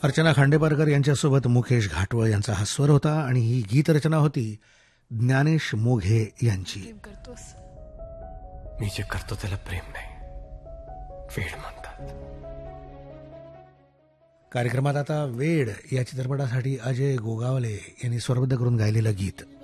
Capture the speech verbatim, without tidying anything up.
अर्चना खांडेपारकर यांच्यासोबत मुकेश घाटवळ यांचा हा स्वर होता आणि ही गीतरचना होती ज्ञानेश मोघे यांची. मी जे करतो त्याला प्रेम नाही, वेड म्हणतात. कार्यक्रमात आता वेड या चित्रपटासाठी अजय गोगावले यांनी स्वरबद्ध करून गायलेलं गीत.